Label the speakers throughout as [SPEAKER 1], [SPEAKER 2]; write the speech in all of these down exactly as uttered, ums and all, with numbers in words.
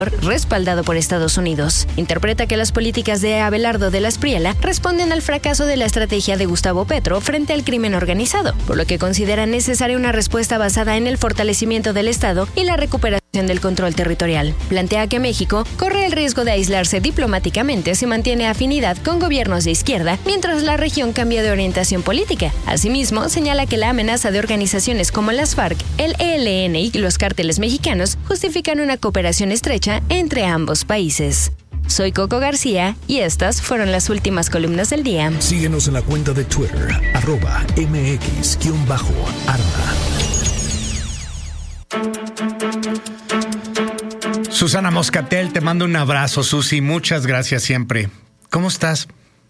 [SPEAKER 1] respaldado por Estados Unidos. Interpreta que las políticas de Abelardo de la Espriella responden al fracaso de la estrategia de Gustavo Petro frente al crimen organizado, por lo que considera necesaria una respuesta basada en el fortalecimiento del Estado y la recuperación del control territorial. Plantea que México corre el riesgo de aislarse diplomáticamente si mantiene afinidad con gobiernos de izquierda, mientras la región cambia de orientación política. Asimismo, señala que la amenaza de organizaciones como las FARC, el E L N y los cárteles mexicanos justifican una cooperación estrecha entre ambos países. Soy Coco García y estas fueron las últimas columnas del día.
[SPEAKER 2] Síguenos en la cuenta de Twitter, arroba mx guión bajo arma.
[SPEAKER 3] Susana Moscatel, te mando un abrazo, Susi. Muchas gracias siempre. ¿Cómo estás?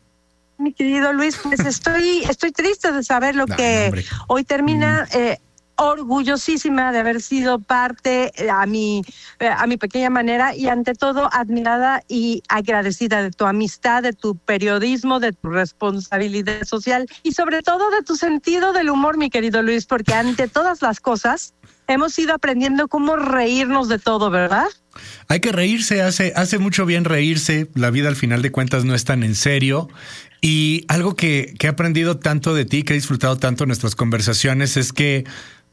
[SPEAKER 4] Mi querido Luis, pues estoy, estoy triste de saber lo
[SPEAKER 3] no,
[SPEAKER 4] que
[SPEAKER 3] hombre.
[SPEAKER 4] hoy termina.
[SPEAKER 3] Mm.
[SPEAKER 4] Eh, orgullosísima de haber sido parte a mi, a mi pequeña manera y ante todo admirada y agradecida de tu amistad, de tu periodismo, de tu responsabilidad social y sobre todo de tu sentido del humor, mi querido Luis, porque ante todas las cosas hemos ido aprendiendo cómo reírnos de todo, ¿verdad?
[SPEAKER 3] Hay que reírse, hace, hace mucho bien reírse. La vida al final de cuentas no es tan en serio. Y algo que, que he aprendido tanto de ti, que he disfrutado tanto en nuestras conversaciones, es que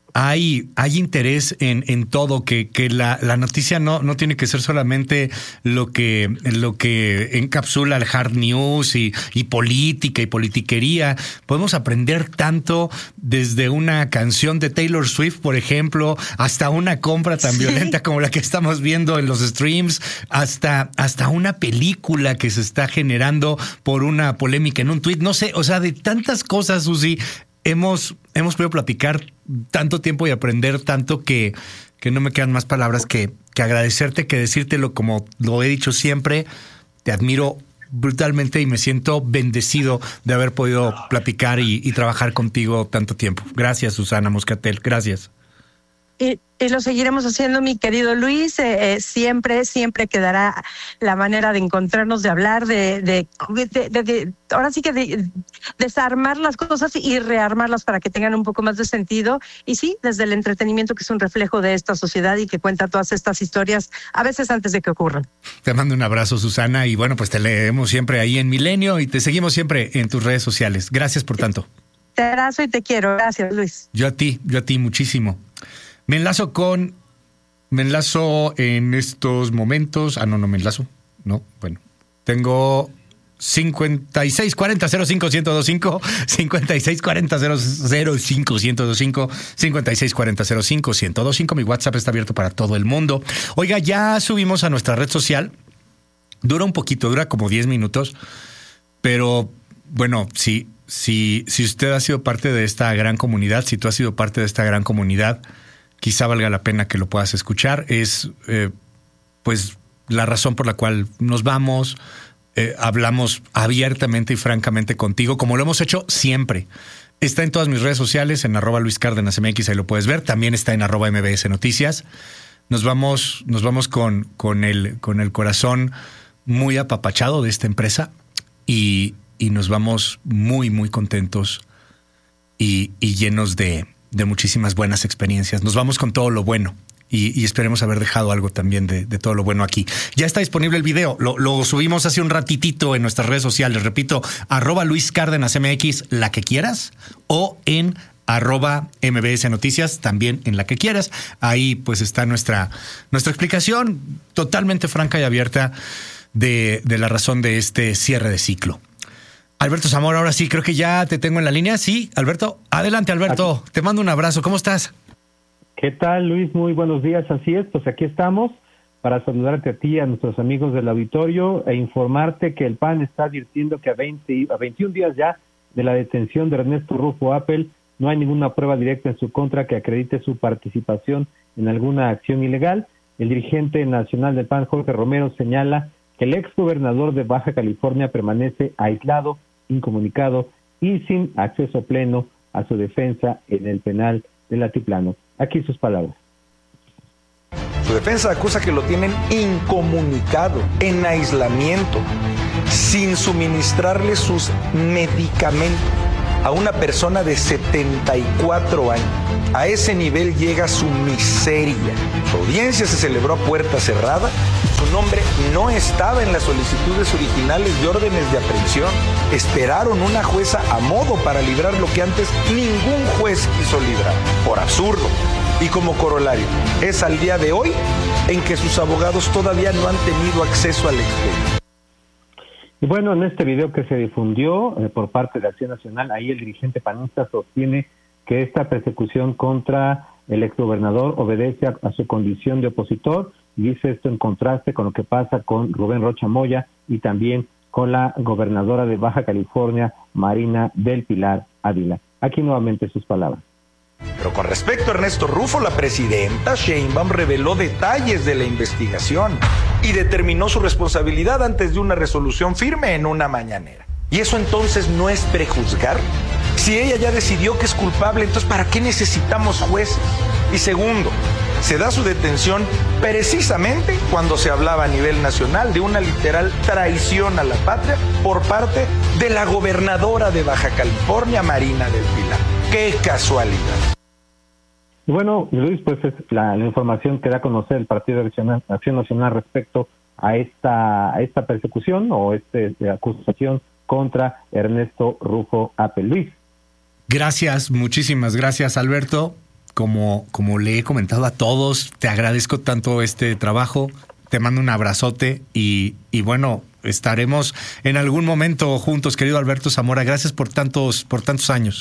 [SPEAKER 3] Hay, hay interés en, en todo, que, que la, la noticia no, no tiene que ser solamente lo que, lo que encapsula el hard news y, y política y politiquería. Podemos aprender tanto desde una canción de Taylor Swift, por ejemplo, hasta una compra tan sí. violenta como la que estamos viendo en los streams, hasta, hasta una película que se está generando por una polémica en un tuit. No sé, o sea, de tantas cosas, Susi, hemos, hemos podido platicar tanto tiempo y aprender tanto que, que no me quedan más palabras que, que agradecerte, que decírtelo como lo he dicho siempre. Te admiro brutalmente y me siento bendecido de haber podido platicar y, y trabajar contigo tanto tiempo. Gracias, Susana Moscatel. Gracias.
[SPEAKER 4] Y, y lo seguiremos haciendo, mi querido Luis. Eh, eh, siempre, siempre quedará la manera de encontrarnos, de hablar, de, de, de, de, de ahora sí que de, desarmar las cosas y rearmarlas para que tengan un poco más de sentido. Y sí, desde el entretenimiento, que es un reflejo de esta sociedad y que cuenta todas estas historias, a veces antes de que ocurran.
[SPEAKER 3] Te mando un abrazo, Susana, y bueno, pues te leemos siempre ahí en Milenio y te seguimos siempre en tus redes sociales. Gracias por tanto.
[SPEAKER 4] Te abrazo y te quiero. Gracias, Luis.
[SPEAKER 3] Yo a ti, yo a ti muchísimo. Me enlazo con, me enlazo en estos momentos, ah, no, no me enlazo, no, bueno, tengo cincuenta y seis cuarenta cero cinco ciento veinticinco, cincuenta y seis cuarenta cero cinco ciento veinticinco, cincuenta y seis cuarenta cero cinco ciento veinticinco, mi WhatsApp está abierto para todo el mundo. Oiga, ya subimos a nuestra red social, dura un poquito, dura como diez minutos, pero bueno, si, si, si usted ha sido parte de esta gran comunidad, si tú has sido parte de esta gran comunidad, quizá valga la pena que lo puedas escuchar. Es eh, pues la razón por la cual nos vamos, eh, hablamos abiertamente y francamente contigo, como lo hemos hecho siempre. Está en todas mis redes sociales, en arroba Luis Cárdenas M X, ahí lo puedes ver. También está en arroba M B S Noticias. Nos vamos, nos vamos con, con, el, con el corazón muy apapachado de esta empresa y, y nos vamos muy, muy contentos y, y llenos de... de muchísimas buenas experiencias. Nos vamos con todo lo bueno y, y esperemos haber dejado algo también de, de todo lo bueno aquí. Ya está disponible el video, lo, lo subimos hace un ratitito en nuestras redes sociales, repito, arroba Luis Cárdenas M X, la que quieras, o en arroba M B S Noticias, también en la que quieras. Ahí pues está nuestra, nuestra explicación totalmente franca y abierta de, de la razón de este cierre de ciclo. Alberto Zamora, ahora sí, creo que ya te tengo en la línea. Sí, Alberto. Adelante, Alberto. Aquí. Te mando un abrazo. ¿Cómo estás?
[SPEAKER 5] ¿Qué tal, Luis? Muy buenos días. Así es, pues aquí estamos para saludarte a ti y a nuestros amigos del auditorio e informarte que el P A N está advirtiendo que a, veinte, a veintiún días ya de la detención de Ernesto Rufo Appel no hay ninguna prueba directa en su contra que acredite su participación en alguna acción ilegal. El dirigente nacional del P A N, Jorge Romero, señala que el exgobernador de Baja California permanece aislado, incomunicado y sin acceso pleno a su defensa en el penal del Altiplano. Aquí sus palabras.
[SPEAKER 6] Su defensa acusa que lo tienen incomunicado, en aislamiento, sin suministrarle sus medicamentos a una persona de setenta y cuatro años. A ese nivel llega su miseria. Su audiencia se celebró a puerta cerrada Su nombre no estaba en las solicitudes originales de órdenes de aprehensión. Esperaron una jueza a modo para librar lo que antes ningún juez quiso librar, por absurdo. Y como corolario, es al día de hoy en que sus abogados todavía no han tenido acceso al expediente.
[SPEAKER 5] Y bueno, en este video que se difundió eh, por parte de Acción Nacional, ahí el dirigente panista sostiene que esta persecución contra el exgobernador obedece a, a su condición de opositor, y dice esto en contraste con lo que pasa con Rubén Rocha Moya y también con la gobernadora de Baja California, Marina del Pilar Ávila. Aquí nuevamente sus palabras.
[SPEAKER 6] Pero con respecto a Ernesto Rufo, la presidenta Sheinbaum reveló detalles de la investigación y determinó su responsabilidad antes de una resolución firme en una mañanera. ¿Y eso entonces no es prejuzgar? Si ella ya decidió que es culpable, entonces ¿para qué necesitamos jueces? Y segundo, se da su detención precisamente cuando se hablaba a nivel nacional de una literal traición a la patria por parte de la gobernadora de Baja California, Marina del Pilar. ¡Qué casualidad!
[SPEAKER 5] Y bueno, Luis, pues es la, la información que da a conocer el Partido de Acción, Acción Nacional respecto a esta, a esta persecución o esta acusación contra Ernesto Rufo Apple. Luis.
[SPEAKER 3] Gracias, muchísimas gracias, Alberto. Como, como le he comentado a todos, te agradezco tanto este trabajo, te mando un abrazote y, y bueno, estaremos en algún momento juntos, querido Alberto Zamora. Gracias por tantos, por tantos años.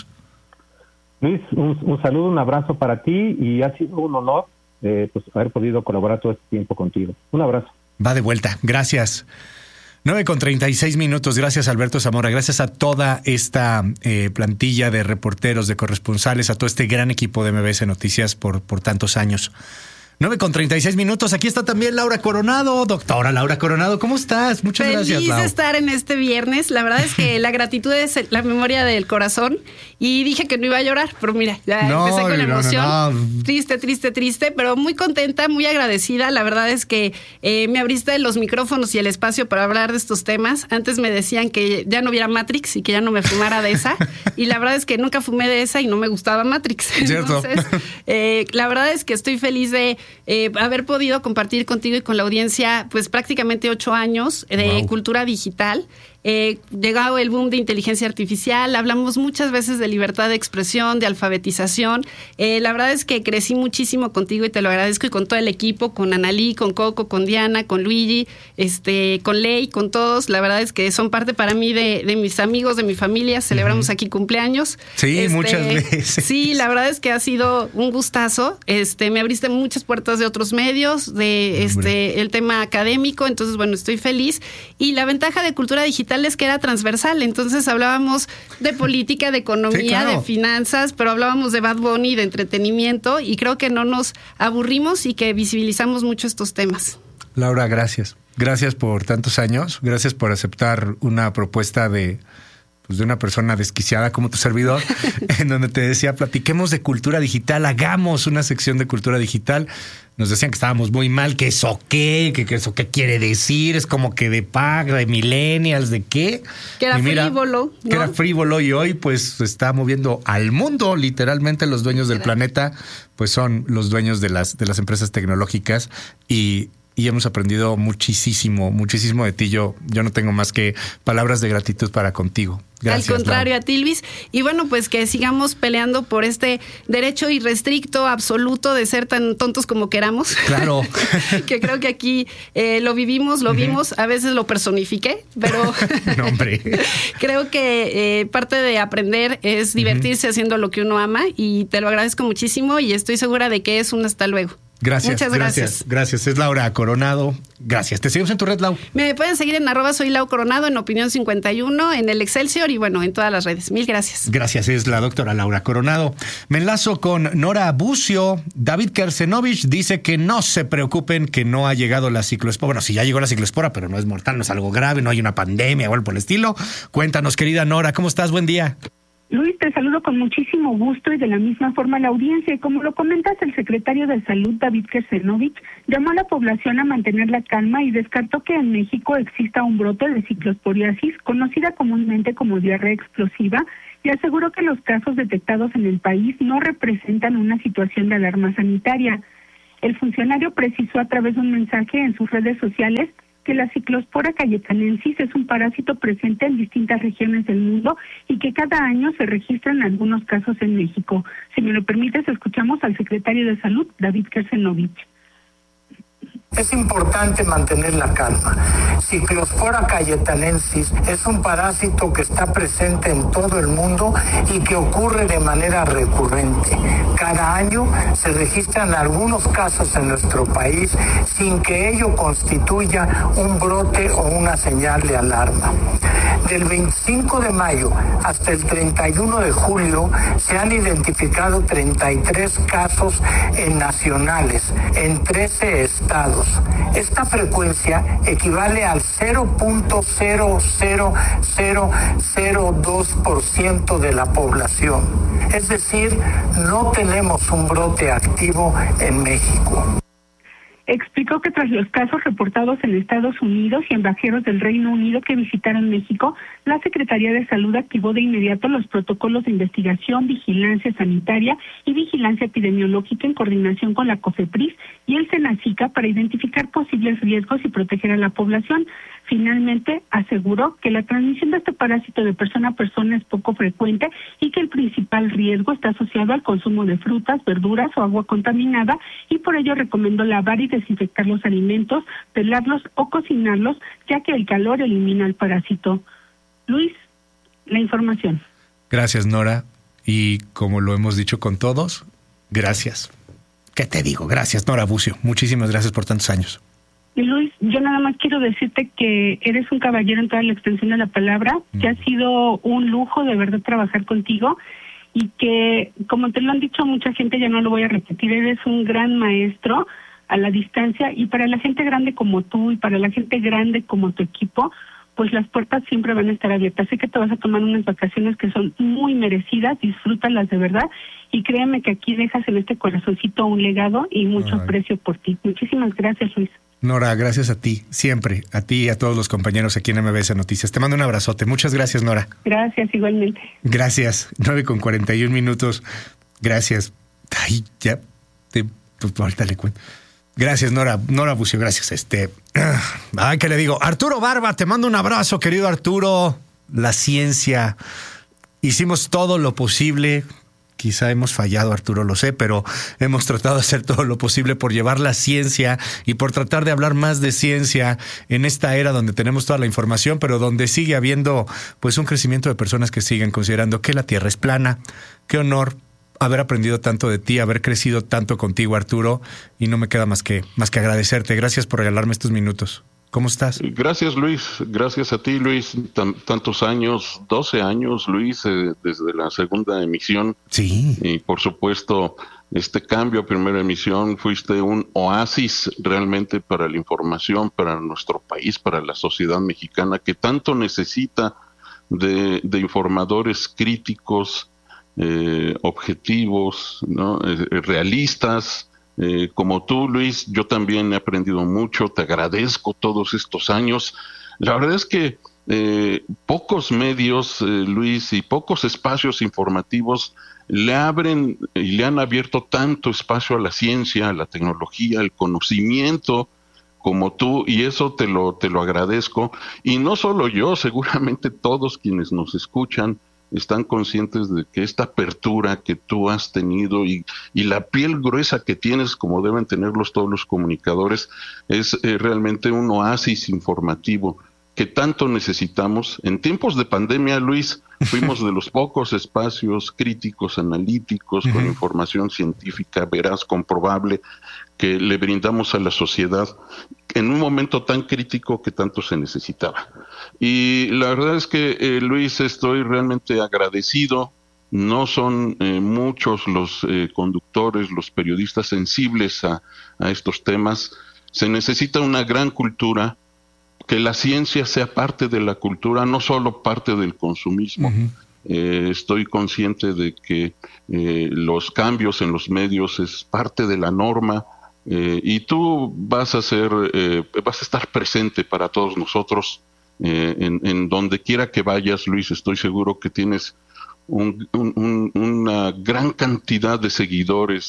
[SPEAKER 5] Luis, un, un saludo, un abrazo para ti y ha sido un honor eh, pues, haber podido colaborar todo este tiempo contigo. Un abrazo.
[SPEAKER 3] Va de vuelta, gracias. nueve con treinta y seis minutos, gracias Alberto Zamora, gracias a toda esta eh, plantilla de reporteros, de corresponsales, a todo este gran equipo de M B S Noticias por, por tantos años. nueve con treinta y seis minutos, aquí está también Laura Coronado. Doctora Laura Coronado, ¿cómo estás? Muchas
[SPEAKER 7] Feliz
[SPEAKER 3] gracias, Laura.
[SPEAKER 7] Feliz de estar en este viernes. La verdad es que la gratitud es la memoria del corazón. Y dije que no iba a llorar, pero mira, ya
[SPEAKER 3] no,
[SPEAKER 7] empecé con la emoción.
[SPEAKER 3] No, no.
[SPEAKER 7] Triste, triste, triste, pero muy contenta, muy agradecida. La verdad es que eh, me abriste los micrófonos y el espacio para hablar de estos temas. Antes me decían que ya no viera Matrix y que ya no me fumara de esa. Y la verdad es que nunca fumé de esa y no me gustaba Matrix.
[SPEAKER 3] Cierto.
[SPEAKER 7] Entonces, eh, la verdad es que estoy feliz de eh, haber podido compartir contigo y con la audiencia pues prácticamente ocho años de wow. cultura digital. Eh, llegado el boom de inteligencia artificial, hablamos muchas veces de libertad de expresión, de alfabetización. Eh, la verdad es que crecí muchísimo contigo y te lo agradezco, y con todo el equipo, con Analí, con Coco, con Diana, con Luigi, este, con Ley, con todos. La verdad es que son parte para mí de, de mis amigos, de mi familia. Celebramos uh-huh. aquí cumpleaños.
[SPEAKER 3] Sí, este, muchas veces.
[SPEAKER 7] Sí, la verdad es que ha sido un gustazo. Este, me abriste muchas puertas de otros medios, de este, el tema académico. Entonces, bueno, estoy feliz. Y la ventaja de cultura digital es que era transversal, entonces hablábamos de política, de economía, sí, claro. de finanzas, pero hablábamos de Bad Bunny, de entretenimiento, y creo que no nos aburrimos y que visibilizamos mucho estos temas.
[SPEAKER 3] Laura, gracias. Gracias por tantos años, gracias por aceptar una propuesta de, pues de una persona desquiciada como tu servidor, en donde te decía, platiquemos de cultura digital, hagamos una sección de cultura digital. Nos decían que estábamos muy mal, que eso qué, que, que eso qué quiere decir, es como que de pack, de millennials, de qué.
[SPEAKER 7] Que era mira, frívolo, ¿no?
[SPEAKER 3] Que era frívolo y hoy pues se está moviendo al mundo, literalmente los dueños del planeta pues son los dueños de las, de las empresas tecnológicas y... Y hemos aprendido muchísimo, muchísimo de ti. Yo, yo no tengo más que palabras de gratitud para contigo. Gracias.
[SPEAKER 7] Al contrario,
[SPEAKER 3] Lau.
[SPEAKER 7] a ti, Luis. Y bueno, pues que sigamos peleando por este derecho irrestricto, absoluto, de ser tan tontos como queramos.
[SPEAKER 3] Claro.
[SPEAKER 7] Que creo que aquí eh, lo vivimos, lo uh-huh. vimos, a veces lo personifiqué, pero
[SPEAKER 3] no, hombre.
[SPEAKER 7] Creo que eh, parte de aprender es divertirse uh-huh. haciendo lo que uno ama, y te lo agradezco muchísimo y estoy segura de que es un hasta luego.
[SPEAKER 3] Gracias,
[SPEAKER 7] Muchas gracias.
[SPEAKER 3] gracias. Gracias. Es Laura Coronado. Gracias. Te seguimos en tu red, Lau.
[SPEAKER 7] Me pueden seguir en arroba soy Lau Coronado, en Opinión cincuenta y uno, en el Excelsior y bueno, en todas las redes. Mil gracias.
[SPEAKER 3] Gracias. Es la doctora Laura Coronado. Me enlazo con Nora Bucio. David Kersenovich dice que no se preocupen, que no ha llegado la cicloespora. Bueno, sí, ya llegó la cicloespora, pero no es mortal, no es algo grave, no hay una pandemia o algo por el estilo. Cuéntanos, querida Nora, ¿cómo estás? Buen día.
[SPEAKER 8] Luis, te saludo con muchísimo gusto y de la misma forma a la audiencia. Y como lo comentas, el secretario de Salud, David Kersenovich, llamó a la población a mantener la calma y descartó que en México exista un brote de ciclosporiasis, conocida comúnmente como diarrea explosiva, y aseguró que los casos detectados en el país no representan una situación de alarma sanitaria. El funcionario precisó a través de un mensaje en sus redes sociales que la Ciclospora cayetanensis es un parásito presente en distintas regiones del mundo y que cada año se registran algunos casos en México. Si me lo permites, escuchamos al secretario de Salud, David Kersenovich.
[SPEAKER 9] Es importante mantener la calma. Ciclospora cayetanensis es un parásito que está presente en todo el mundo y que ocurre de manera recurrente. Cada año se registran algunos casos en nuestro país sin que ello constituya un brote o una señal de alarma. Del veinticinco de mayo hasta el treinta y uno de julio se han identificado treinta y tres casos en nacionales en trece estados. Esta frecuencia equivale al cero punto cero cero cero cero dos por ciento de la población. Es decir, no tenemos un brote activo en México.
[SPEAKER 8] Explicó que tras los casos reportados en Estados Unidos y en viajeros del Reino Unido que visitaron México, la Secretaría de Salud activó de inmediato los protocolos de investigación, vigilancia sanitaria y vigilancia epidemiológica en coordinación con la COFEPRIS y el SENACICA para identificar posibles riesgos y proteger a la población. Finalmente, aseguró que la transmisión de este parásito de persona a persona es poco frecuente y que el principal riesgo está asociado al consumo de frutas, verduras o agua contaminada y por ello recomendó lavar y desinfectar los alimentos, pelarlos o cocinarlos, ya que el calor elimina el parásito. Luis, la información.
[SPEAKER 3] Gracias, Nora. Y como lo hemos dicho con todos, gracias. ¿Qué te digo? Gracias, Nora Bucio. Muchísimas gracias por tantos años.
[SPEAKER 8] Y Luis, yo nada más quiero decirte que eres un caballero en toda la extensión de la palabra, mm. que ha sido un lujo de verdad trabajar contigo y que, como te lo han dicho mucha gente, ya no lo voy a repetir, eres un gran maestro a la distancia y para la gente grande como tú y para la gente grande como tu equipo, pues las puertas siempre van a estar abiertas. Sé que te vas a tomar unas vacaciones que son muy merecidas, disfrútalas de verdad y créeme que aquí dejas en este corazoncito un legado y mucho Ay. aprecio por ti. Muchísimas gracias, Luis.
[SPEAKER 3] Nora, gracias a ti, siempre, a ti y a todos los compañeros aquí en M B S Noticias. Te mando un abrazote. Muchas gracias, Nora.
[SPEAKER 8] Gracias, igualmente.
[SPEAKER 3] Gracias. nueve con cuarenta y un minutos. Gracias. Ay, ya, te, pues, ahorita le cuento. Gracias, Nora. Nora Bucio, gracias. Este, ay, ¿qué le digo? Arturo Barba, te mando un abrazo, querido Arturo. La ciencia. Hicimos todo lo posible. Quizá hemos fallado, Arturo, lo sé, pero hemos tratado de hacer todo lo posible por llevar la ciencia y por tratar de hablar más de ciencia en esta era donde tenemos toda la información, pero donde sigue habiendo pues un crecimiento de personas que siguen considerando que la Tierra es plana. Qué honor haber aprendido tanto de ti, haber crecido tanto contigo, Arturo, y no me queda más que, más que agradecerte. Gracias por regalarme estos minutos. ¿Cómo estás?
[SPEAKER 10] Gracias, Luis. Gracias a ti, Luis. Tan, tantos años, doce años, Luis, eh, desde la segunda emisión.
[SPEAKER 3] Sí.
[SPEAKER 10] Y por supuesto, este cambio a primera emisión, fuiste un oasis realmente para la información, para nuestro país, para la sociedad mexicana, que tanto necesita de, de informadores críticos, eh, objetivos, ¿no? eh, realistas. Eh, como tú, Luis, yo también he aprendido mucho, te agradezco todos estos años. La verdad es que eh, pocos medios, eh, Luis, y pocos espacios informativos le abren y le han abierto tanto espacio a la ciencia, a la tecnología, al conocimiento como tú, y eso te lo, te lo agradezco. Y no solo yo, seguramente todos quienes nos escuchan están conscientes de que esta apertura que tú has tenido y, y la piel gruesa que tienes, como deben tenerlos todos los comunicadores, es eh, realmente un oasis informativo que tanto necesitamos. En tiempos de pandemia, Luis, fuimos de los pocos espacios críticos, analíticos, uh-huh. con información científica veraz, comprobable, que le brindamos a la sociedad en un momento tan crítico que tanto se necesitaba. Y la verdad es que, eh, Luis, estoy realmente agradecido. No son eh, muchos los eh, conductores, los periodistas sensibles a, a estos temas. Se necesita una gran cultura, que la ciencia sea parte de la cultura, no solo parte del consumismo. Uh-huh. Eh, estoy consciente de que eh, los cambios en los medios es parte de la norma, eh, y tú vas a ser, eh, vas a estar presente para todos nosotros eh, en, en donde quiera que vayas, Luis. Estoy seguro que tienes un, un, un, una gran cantidad de seguidores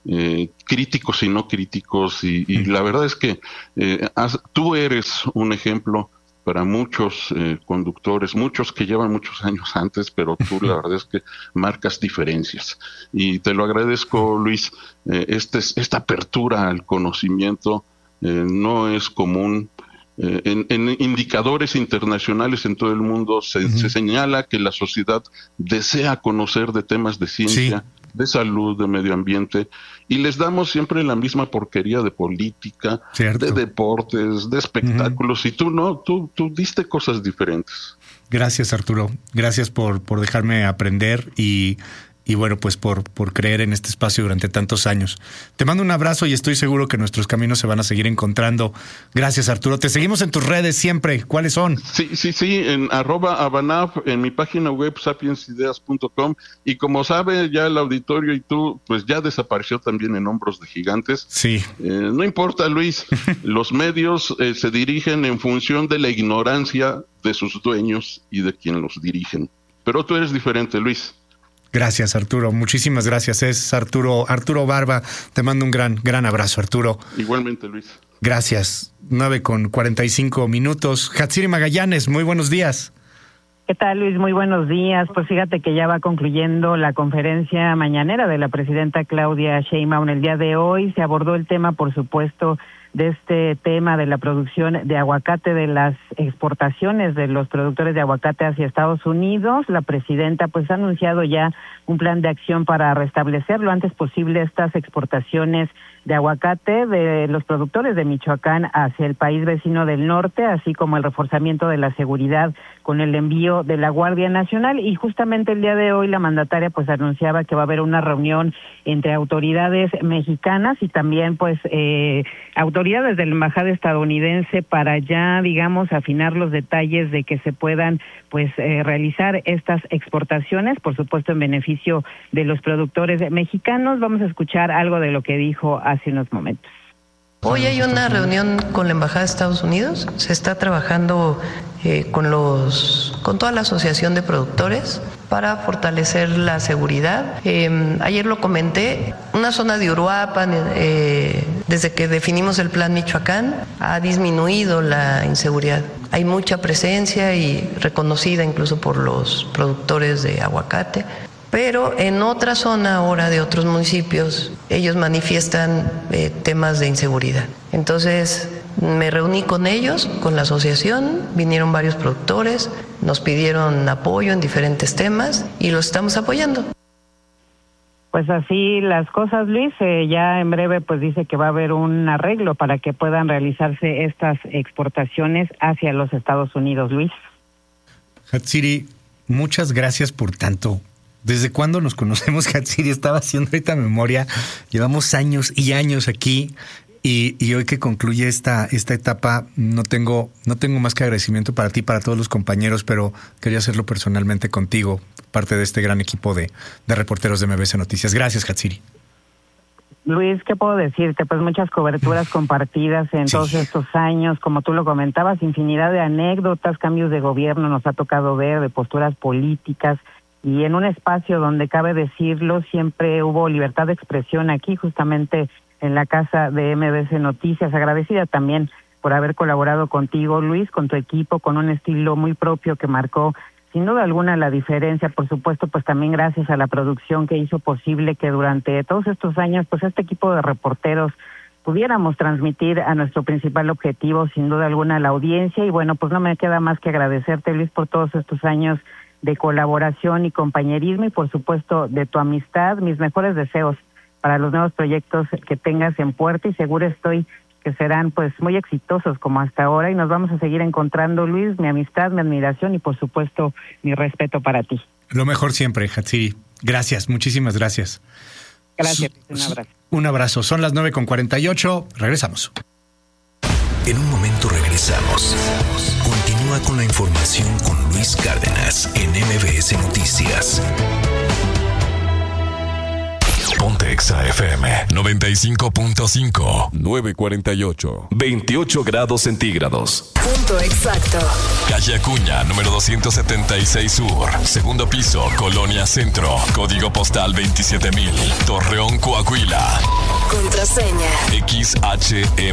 [SPEAKER 10] eh, críticos y no críticos, y, y la verdad es que eh, has, tú eres un ejemplo para muchos eh, conductores, muchos que llevan muchos años antes, pero tú la verdad es que marcas diferencias. Y te lo agradezco, Luis. Eh, este, esta apertura al conocimiento eh, no es común. Eh, en, en indicadores internacionales en todo el mundo se, uh-huh. se señala que la sociedad desea conocer de temas de ciencia, sí. de salud, de medio ambiente, y les damos siempre la misma porquería de política, Cierto. de deportes, de espectáculos, uh-huh. y tú no, tú, tú diste cosas diferentes.
[SPEAKER 3] Gracias, Arturo. Gracias por, por dejarme aprender y, y bueno, pues por, por creer en este espacio durante tantos años. Te mando un abrazo y estoy seguro que nuestros caminos se van a seguir encontrando. Gracias, Arturo. Te seguimos en tus redes siempre. ¿Cuáles son?
[SPEAKER 10] Sí, sí, sí, en arroba Abanaf, en mi página web sapiens ideas punto com, y como sabe ya el auditorio y tú, pues ya desapareció también en Hombros de Gigantes.
[SPEAKER 3] Sí.
[SPEAKER 10] Eh, no importa, Luis, los medios eh, se dirigen en función de la ignorancia de sus dueños y de quien los dirigen. Pero tú eres diferente, Luis.
[SPEAKER 3] Gracias, Arturo. Muchísimas gracias. Es Arturo, Arturo Barba. Te mando un gran, gran abrazo, Arturo.
[SPEAKER 10] Igualmente, Luis.
[SPEAKER 3] Gracias. nueve con cuarenta y cinco minutos. Hatsiri Magallanes, muy buenos días.
[SPEAKER 11] ¿Qué tal, Luis? Muy buenos días. Pues fíjate que ya va concluyendo la conferencia mañanera de la presidenta Claudia Sheinbaum. El día de hoy se abordó el tema, por supuesto, de este tema de la producción de aguacate, de las exportaciones de los productores de aguacate hacia Estados Unidos. La presidenta pues ha anunciado ya un plan de acción para restablecer lo antes posible estas exportaciones de aguacate de los productores de Michoacán hacia el país vecino del norte, así como el reforzamiento de la seguridad con el envío de la Guardia Nacional. Y justamente el día de hoy la mandataria pues anunciaba que va a haber una reunión entre autoridades mexicanas y también pues eh, autoridades de la embajada estadounidense para ya, digamos, afinar los detalles de que se puedan pues eh, realizar estas exportaciones, por supuesto en beneficio de los productores mexicanos. Vamos a escuchar algo de lo que dijo hace unos momentos.
[SPEAKER 12] Hoy hay una reunión con la Embajada de Estados Unidos. Se está trabajando eh, con los, con toda la asociación de productores para fortalecer la seguridad. Eh, ayer lo comenté, una zona de Uruapan, eh, desde que definimos el Plan Michoacán, ha disminuido la inseguridad. Hay mucha presencia y reconocida incluso por los productores de aguacate. Pero en otra zona ahora de otros municipios, ellos manifiestan eh, temas de inseguridad. Entonces me reuní con ellos, con la asociación, vinieron varios productores, nos pidieron apoyo en diferentes temas y los estamos apoyando.
[SPEAKER 11] Pues así las cosas, Luis. Eh, ya en breve pues dice que va a haber un arreglo para que puedan realizarse estas exportaciones hacia los Estados Unidos, Luis.
[SPEAKER 3] Hatsiri, muchas gracias por tanto. ¿Desde cuándo nos conocemos, Hatsiri? Estaba haciendo ahorita memoria. Llevamos años y años aquí y, y hoy que concluye esta, esta etapa no tengo, no tengo más que agradecimiento para ti, para todos los compañeros, pero quería hacerlo personalmente contigo, parte de este gran equipo de, de reporteros de M B S Noticias. Gracias, Hatsiri.
[SPEAKER 11] Luis, ¿qué puedo decirte? Pues muchas coberturas compartidas en sí. todos estos años, como tú lo comentabas, infinidad de anécdotas, cambios de gobierno nos ha tocado ver, de posturas políticas. Y en un espacio donde, cabe decirlo, siempre hubo libertad de expresión aquí, justamente en la casa de M B S Noticias. Agradecida también por haber colaborado contigo, Luis, con tu equipo, con un estilo muy propio que marcó, sin duda alguna, la diferencia. Por supuesto, pues también gracias a la producción que hizo posible que durante todos estos años, pues este equipo de reporteros pudiéramos transmitir a nuestro principal objetivo, sin duda alguna, la audiencia. Y bueno, pues no me queda más que agradecerte, Luis, por todos estos años de colaboración y compañerismo y por supuesto de tu amistad. Mis mejores deseos para los nuevos proyectos que tengas en puerta y seguro estoy que serán pues muy exitosos como hasta ahora y nos vamos a seguir encontrando, Luis. Mi amistad, mi admiración y por supuesto mi respeto para ti.
[SPEAKER 3] Lo mejor siempre, Hatsiri. Gracias, muchísimas gracias.
[SPEAKER 11] Gracias, un abrazo.
[SPEAKER 3] Un abrazo. Son las nueve con cuarenta y ocho. Regresamos.
[SPEAKER 2] En un momento regresamos. Continúa con la información con Luis Cárdenas en M B S Noticias.
[SPEAKER 13] Ponte Exa F M noventa y cinco punto cinco. nueve cuarenta y ocho. veintiocho grados centígrados.
[SPEAKER 14] Punto exacto.
[SPEAKER 13] Calle Acuña, número doscientos setenta y seis Sur. Segundo piso, Colonia Centro. Código postal veintisiete mil. Torreón, Coahuila.
[SPEAKER 14] Contraseña.
[SPEAKER 13] X H M